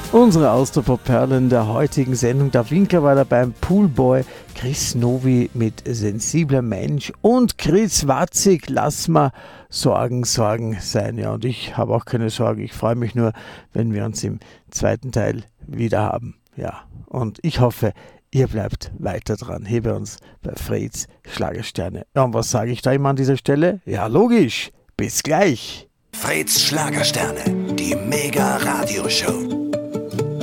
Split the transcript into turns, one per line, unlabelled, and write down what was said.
Unsere Austropop-Perlen der heutigen Sendung. Der Winkler war dabei beim Poolboy, Chris Novi mit Sensibler Mensch und Chris Watzig, Lass mal Sorgen sein. Ja, und ich habe auch keine Sorge. Ich freue mich nur, wenn wir uns im zweiten Teil wieder haben. Ja, und ich hoffe, ihr bleibt weiter dran. Hier bei uns bei Freds Schlagersterne. Ja, und was sage ich da immer an dieser Stelle? Ja, logisch. Bis gleich.
Freds Schlagersterne, die Mega-Radioshow.